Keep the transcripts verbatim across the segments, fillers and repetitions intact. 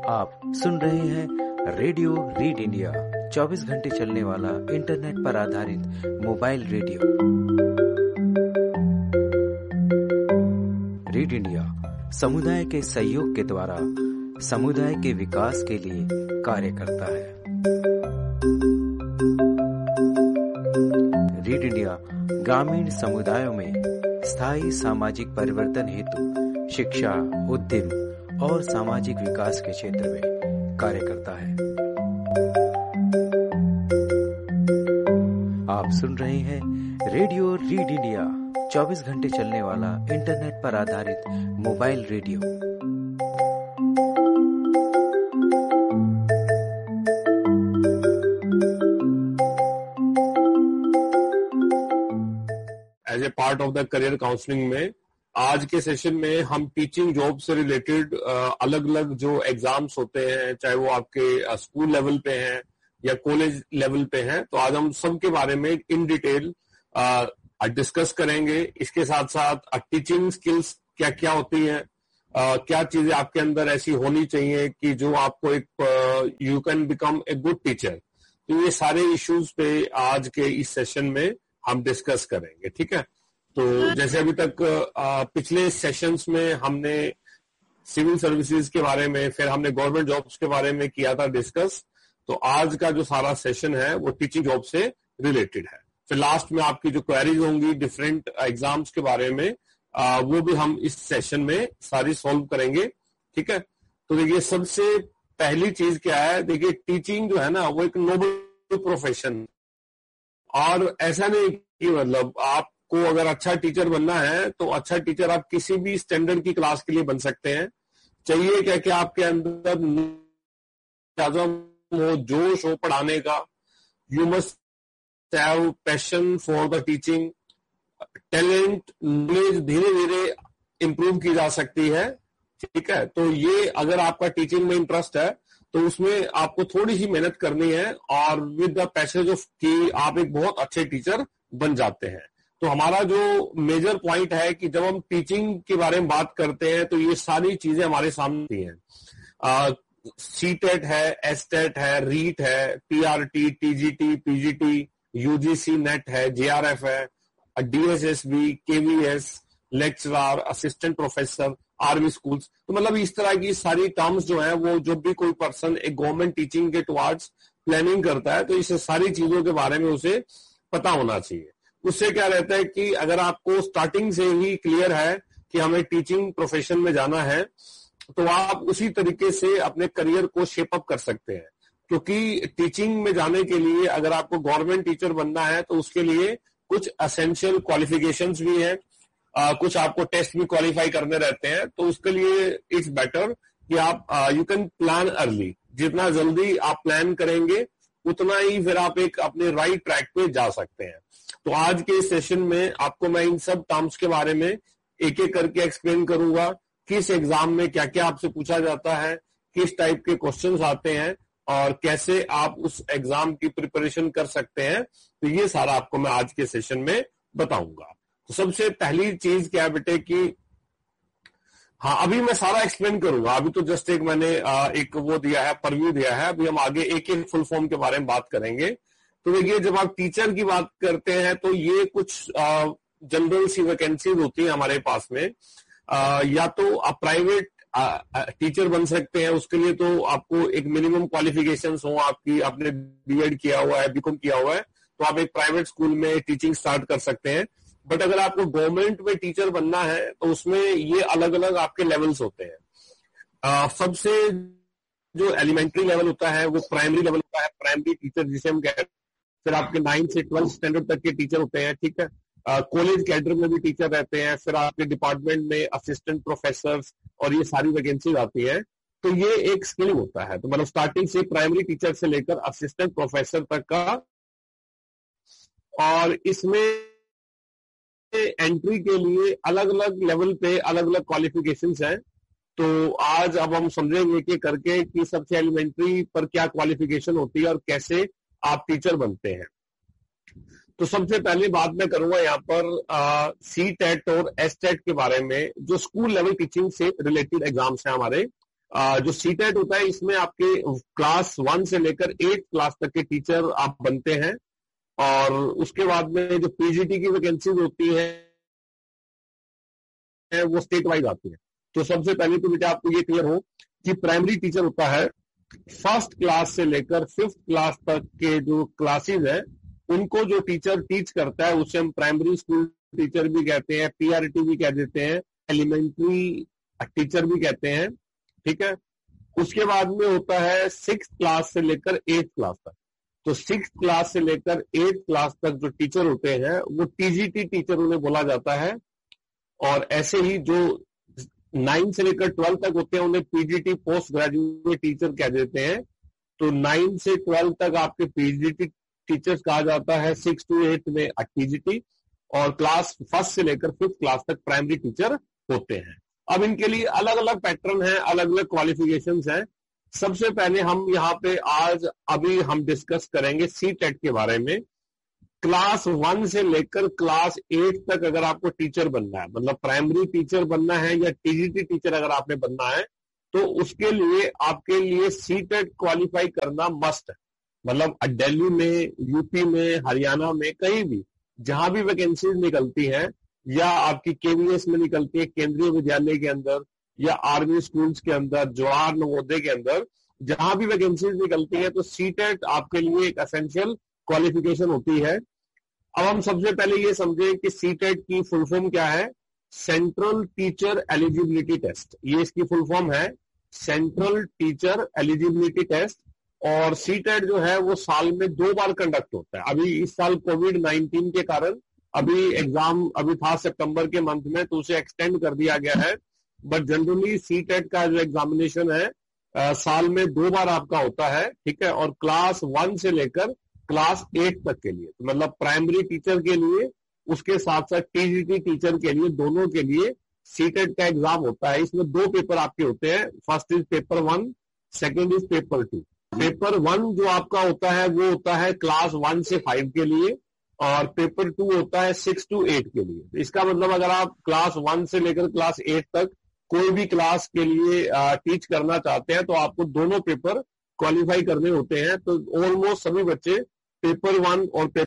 आप सुन रहे हैं रेडियो रीड इंडिया, चौबीस घंटे चलने वाला इंटरनेट पर आधारित मोबाइल रेडियो। रीड इंडिया समुदाय के सहयोग के द्वारा समुदाय के विकास के लिए कार्य करता है। रीड इंडिया ग्रामीण समुदायों में स्थायी सामाजिक परिवर्तन हेतु शिक्षा, उद्यम और सामाजिक विकास के क्षेत्र में कार्य करता है। आप सुन रहे हैं रेडियो रीड इंडिया, चौबीस घंटे चलने वाला इंटरनेट पर आधारित mobile radio. As a part of the career counselling में आज के सेशन में हम टीचिंग जॉब से रिलेटेड अलग अलग जो एग्जाम्स होते हैं, चाहे वो आपके स्कूल लेवल पे हैं या कॉलेज लेवल पे हैं, तो आज हम सब के बारे में इन डिटेल डिस्कस करेंगे। इसके साथ साथ टीचिंग स्किल्स क्या क्या होती हैं, uh, क्या चीजें आपके अंदर ऐसी होनी चाहिए कि जो आपको एक you can become a good teacher. तो ये सारे इश्यूज पे आज के इस सेशन में हम डिस्कस करेंगे, ठीक है। तो जैसे अभी तक आ, पिछले सेशंस में हमने सिविल सर्विसेज के बारे में, फिर हमने गवर्नमेंट जॉब्स के बारे में किया था डिस्कस। तो आज का जो सारा सेशन है वो टीचिंग जॉब से रिलेटेड है। फिर लास्ट में आपकी जो क्वेरीज होंगी डिफरेंट एग्जाम्स के बारे में, आ, वो भी हम इस सेशन में सारी सॉल्व करेंगे, ठीक है। तो देखिए सबसे पहली चीज क्या है, देखिए टीचिंग जो है ना वो एक नोबल प्रोफेशन, और ऐसा नहीं कि मतलब आप को अगर अच्छा टीचर बनना है तो अच्छा टीचर आप किसी भी स्टैंडर्ड की क्लास के लिए बन सकते हैं। चाहिए क्या कि आपके अंदर हो, जोश हो पढ़ाने का। You must have passion for the teaching. Talent, knowledge धीरे धीरे इंप्रूव की जा सकती है, ठीक है। तो ये अगर आपका टीचिंग में इंटरेस्ट है तो उसमें आपको थोड़ी सी मेहनत करनी है, और विद द पैसेज ऑफ कि आप एक बहुत अच्छे टीचर बन जाते हैं। तो हमारा जो मेजर पॉइंट है कि जब हम टीचिंग के बारे में बात करते हैं तो ये सारी चीजें हमारे सामने हैं। सी टेट है, एस टेट है, रीट है, PRT, TGT, PGT, UGC net है, जेआरएफ है, DSSB, KVS, lecturer, assistant professor, army schools. तो मतलब इस तरह की सारी टर्म्स जो है वो जब भी कोई पर्सन एक गवर्नमेंट टीचिंग के टुवर्ड्स प्लानिंग करता है तो इस सारी चीजों के बारे में उसे पता होना चाहिए। उससे क्या रहता है कि अगर आपको स्टार्टिंग से ही क्लियर है कि हमें टीचिंग प्रोफेशन में जाना है तो आप उसी तरीके से अपने करियर को शेप अप कर सकते हैं। क्योंकि टीचिंग में जाने के लिए अगर आपको गवर्नमेंट टीचर बनना है तो उसके लिए कुछ एसेंशियल क्वालिफिकेशंस भी हैं, Uh, कुछ आपको टेस्ट भी क्वालिफाई करने रहते हैं। तो उसके लिए इट्स बेटर कि आप यू कैन प्लान अर्ली। जितना जल्दी आप प्लान करेंगे उतना ही फिर आप एक अपने राइट ट्रैक पे जा सकते हैं। तो आज के सेशन में आपको मैं इन सब टर्म्स के बारे में एक एक करके एक्सप्लेन करूंगा, किस एग्जाम में क्या क्या आपसे पूछा जाता है, किस टाइप के क्वेश्चंस आते हैं और कैसे आप उस एग्जाम की प्रिपरेशन कर सकते हैं। तो ये सारा आपको मैं आज के सेशन में बताऊंगा। तो सबसे पहली चीज क्या है बेटे कि हाँ, अभी मैं सारा एक्सप्लेन करूंगा। अभी तो जस्ट एक मैंने एक वो दिया है, परव्यू दिया है। अभी हम आगे एक एक फुल फॉर्म के बारे में बात करेंगे। तो देखिए जब आप टीचर की बात करते हैं तो ये कुछ जनरल सी वैकेंसीज होती है हमारे पास में। आ, या तो आप प्राइवेट टीचर बन सकते हैं, उसके लिए तो आपको एक मिनिमम क्वालिफिकेशंस हो आपकी, आपने बीएड किया हुआ है, बीकॉम किया हुआ है, तो आप एक प्राइवेट स्कूल में टीचिंग स्टार्ट कर सकते हैं। बट अगर आपको गवर्नमेंट में टीचर बनना है तो उसमें ये अलग अलग आपके लेवल्स होते हैं। आ, सबसे जो एलिमेंट्री लेवल होता है वो प्राइमरी लेवल होता है, प्राइमरी टीचर जिसे हम कहते हैं। फिर आपके नाइन्थ से ट्वेल्थ स्टैंडर्ड तक के टीचर होते हैं, ठीक है। कॉलेज कैडर में भी टीचर रहते हैं। फिर आपके डिपार्टमेंट में असिस्टेंट प्रोफेसर और ये सारी वैकेंसीज आती है। तो ये एक स्किल होता है। तो मतलब स्टार्टिंग से प्राइमरी टीचर से लेकर असिस्टेंट प्रोफेसर तक का, और इसमें एंट्री के लिए अलग अलग लेवल पे अलग अलग क्वालिफिकेशंस हैं। तो आज अब हम समझेंगे कि करके कि सबसे एलिमेंट्री पर क्या क्वालिफिकेशन होती है और कैसे आप टीचर बनते हैं। तो सबसे पहले बात मैं करूंगा यहाँ पर सी टेट और एस टेट के बारे में, जो स्कूल लेवल टीचिंग से रिलेटेड एग्जाम्स हैं हमारे। जो सीटेट होता है इसमें आपके क्लास वन से लेकर एट क्लास तक के टीचर आप बनते हैं, और उसके बाद में जो पीजीटी की वैकेंसीज होती है वो स्टेट वाइज आती है। तो सबसे पहले तो बेटा आपको ये क्लियर हो कि प्राइमरी टीचर होता है फर्स्ट क्लास से लेकर फिफ्थ क्लास तक के जो क्लासेस है उनको जो टीचर टीच करता है उसे हम प्राइमरी स्कूल टीचर भी कहते हैं, पीआरटी भी कह देते हैं, एलिमेंट्री टीचर भी कहते हैं, ठीक है। उसके बाद में होता है सिक्स क्लास से लेकर एट क्लास तक। तो सिक्स क्लास से लेकर एट क्लास तक जो टीचर होते हैं वो टीजीटी टीचर उन्हें बोला जाता है, और ऐसे ही जो नाइन से लेकर ट्वेल्व तक होते हैं उन्हें पीजीटी पोस्ट ग्रेजुएट टीचर कह देते हैं। तो नाइन से ट्वेल्व तक आपके पीजीटी टीचर्स कहा जाता है, सिक्स टू एट में टीजीटी, और क्लास फर्स्ट से लेकर फिफ्थ क्लास तक प्राइमरी टीचर होते हैं। अब इनके लिए अलग अलग पैटर्न है, अलग अलग क्वालिफिकेशंस हैं। सबसे पहले हम यहाँ पे आज अभी हम डिस्कस करेंगे सीटेट के बारे में। क्लास वन से लेकर क्लास एट तक अगर आपको टीचर बनना है, मतलब प्राइमरी टीचर बनना है या टीजीटी टीचर अगर आपने बनना है, तो उसके लिए आपके लिए सीटेट क्वालिफाई करना मस्ट है। मतलब दिल्ली में, यूपी में, हरियाणा में, कहीं भी जहां भी वैकेंसीज निकलती है या आपकी केवीएस में निकलती है, केंद्रीय विद्यालय के अंदर या आर्मी स्कूल्स के अंदर, जवाहर नवोदय के अंदर, जहां भी वैकेंसीज निकलती है तो सीटेट आपके लिए एक एसेंशियल क्वालिफिकेशन होती है। अब हम सबसे पहले ये समझें कि सीटेट की फुल फॉर्म क्या है। सेंट्रल टीचर एलिजिबिलिटी टेस्ट, ये इसकी फुल फॉर्म है, सेंट्रल टीचर एलिजिबिलिटी टेस्ट। और सीटेट जो है वो साल में दो बार कंडक्ट होता है। अभी इस साल कोविड नाइनटीन के कारण अभी एग्जाम अभी था सितंबर के मंथ में, तो उसे एक्सटेंड कर दिया गया है, बट जनरली सीटेट का जो एग्जामिनेशन है आ, साल में दो बार आपका होता है, ठीक है। और क्लास वन से लेकर क्लास एट तक के लिए, तो मतलब प्राइमरी टीचर के लिए, उसके साथ साथ टीजीटी टीचर के लिए, दोनों के लिए सीटेट का एग्जाम होता है। इसमें दो पेपर आपके होते हैं, first is paper one, second is paper two. Paper one जो आपका होता है वो होता है क्लास वन से फाइव के लिए, और पेपर टू होता है सिक्स टू एट के लिए। इसका मतलब अगर आप क्लास वन से लेकर क्लास एट तक कोई भी क्लास के लिए टीच करना चाहते हैं तो आपको दोनों पेपर क्वालिफाई करने होते हैं। तो ऑलमोस्ट सभी बच्चे पेपर वन और पेपर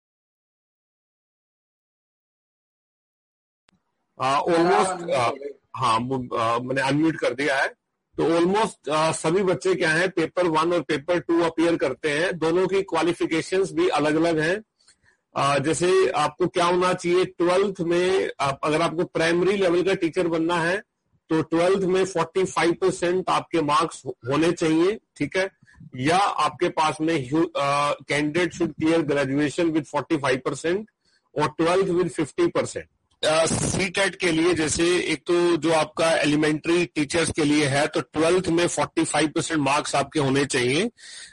ऑलमोस्ट हाँ मैंने अनम्यूट कर दिया है। तो ऑलमोस्ट सभी बच्चे क्या हैं, पेपर वन और पेपर टू अपीयर करते हैं। दोनों की क्वालिफिकेशंस भी अलग अलग हैं। आ, जैसे आपको क्या होना चाहिए, ट्वेल्थ में आप, अगर आपको प्राइमरी लेवल का टीचर बनना है तो ट्वेल्थ में पैंतालीस परसेंट आपके मार्क्स होने चाहिए, ठीक है। या आपके पास में candidate should clear graduation with पैंतालीस परसेंट और twelfth with fifty percent. CTET के लिए जैसे एक तो जो आपका एलिमेंट्री टीचर्स के लिए है तो ट्वेल्थ में पैंतालीस परसेंट मार्क्स आपके होने चाहिए।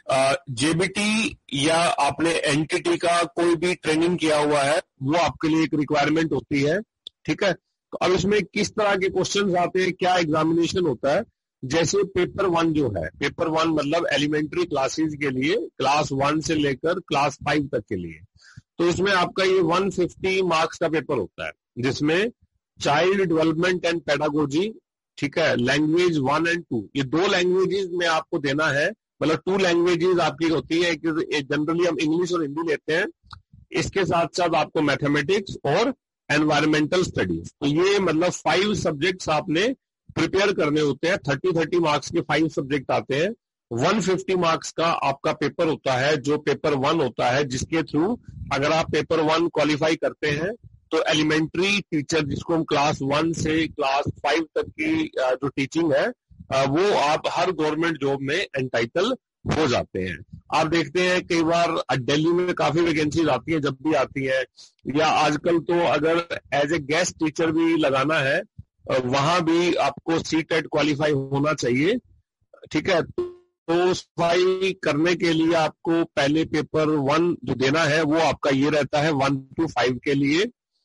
जेबीटी या आपने एनटीटी का कोई भी ट्रेनिंग किया हुआ है वो आपके लिए एक रिक्वायरमेंट होती है, ठीक है। तो अब इसमें किस तरह के क्वेश्चंस आते हैं, क्या एग्जामिनेशन होता है। जैसे पेपर वन जो है, पेपर वन मतलब एलिमेंट्री क्लासेस के लिए, क्लास वन से लेकर क्लास फाइव तक के लिए, तो इसमें आपका ये एक सौ पचास मार्क्स का पेपर होता है, जिसमें चाइल्ड डेवलपमेंट एंड पेडागोजी, ठीक है, लैंग्वेज वन एंड टू, ये दो लैंग्वेजेस में आपको देना है। मतलब टू लैंग्वेजेस आपकी होती है, जनरली हम इंग्लिश और हिंदी लेते हैं। इसके साथ साथ आपको मैथमेटिक्स और एनवायरमेंटल स्टडीज, तो ये मतलब फाइव सब्जेक्ट्स आपने प्रिपेयर करने होते हैं। थर्टी थर्टी मार्क्स के फाइव सब्जेक्ट आते हैं। एक सौ पचास मार्क्स का आपका पेपर होता है जो पेपर वन होता है, जिसके थ्रू अगर आप पेपर वन क्वालिफाई करते हैं तो एलिमेंट्री टीचर, जिसको हम क्लास वन से क्लास फाइव तक की जो टीचिंग है वो आप हर गवर्नमेंट जॉब में एंटाइटल हो जाते हैं। आप देखते हैं कई बार दिल्ली में काफी वैकेंसीज आती है, जब भी आती है, या आजकल तो अगर एज ए गेस्ट टीचर भी लगाना है वहां भी आपको सीटेट क्वालिफाई होना चाहिए, ठीक है। तो क्वालिफाई करने के लिए आपको पहले पेपर वन जो देना है वो आपका ये रहता है वन टू फाइव के लिए,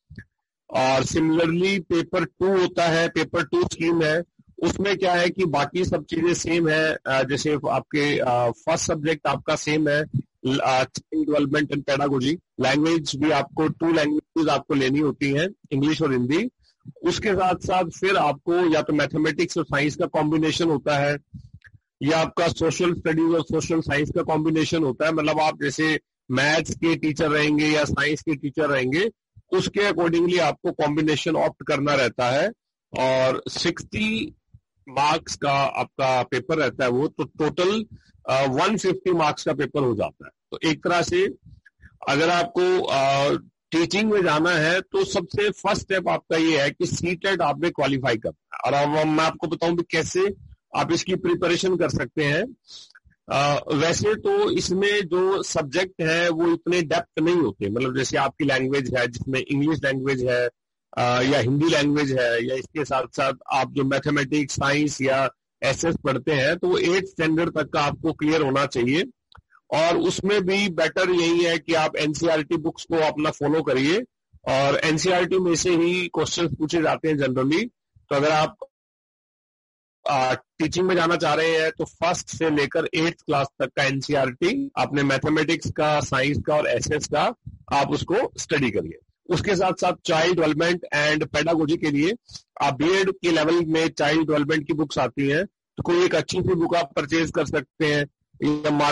और सिमिलरली पेपर टू होता है, पेपर टू स्कीम है, उसमें क्या है कि बाकी सब चीजें सेम है। जैसे आपके फर्स्ट सब्जेक्ट आपका सेम है, child development and pedagogy, language भी आपको टू लैंग्वेजेस आपको लेनी होती है, इंग्लिश और हिंदी, उसके साथ साथ फिर आपको या तो मैथमेटिक्स और साइंस का कॉम्बिनेशन होता है, या आपका सोशल स्टडीज और सोशल साइंस का कॉम्बिनेशन होता है। मतलब आप जैसे मैथ्स के टीचर रहेंगे या साइंस के टीचर रहेंगे, उसके अकॉर्डिंगली आपको कॉम्बिनेशन ऑप्ट करना रहता है। और सिक्सटी मार्क्स का आपका पेपर रहता है वो, तो टोटल वन फिफ्टी मार्क्स का पेपर हो जाता है। तो एक तरह से अगर आपको टीचिंग में जाना है तो सबसे फर्स्ट स्टेप आपका ये है कि सीटेट आपने क्वालिफाई करना है। और अब मैं आपको बताऊं भी कैसे आप इसकी प्रिपरेशन कर सकते हैं। आ, वैसे तो इसमें जो सब्जेक्ट है वो इतने डेप्थ नहीं होते, मतलब जैसे आपकी लैंग्वेज है जिसमें इंग्लिश लैंग्वेज है आ, या हिंदी लैंग्वेज है, या इसके साथ साथ आप जो मैथमेटिक्स साइंस या एसएस पढ़ते हैं, तो वो एट स्टैंडर्ड तक का आपको क्लियर होना चाहिए। और उसमें भी बेटर यही है कि आप एनसीईआरटी बुक्स को अपना फॉलो करिए, और एनसीईआरटी में से ही क्वेश्चन पूछे जाते हैं जनरली। तो अगर आप टीचिंग में जाना चाह रहे हैं तो फर्स्ट से लेकर एट्थ क्लास तक का एनसीईआरटी आपने मैथमेटिक्स का, साइंस का और एसएस का आप उसको स्टडी करिए। उसके साथ साथ चाइल्ड डेवलपमेंट एंड पेडागोजी के लिए आप बीएड के लेवल में चाइल्ड डेवलपमेंट की बुक्स आती हैं, तो कोई एक अच्छी सी बुक आप परचेज कर सकते हैं।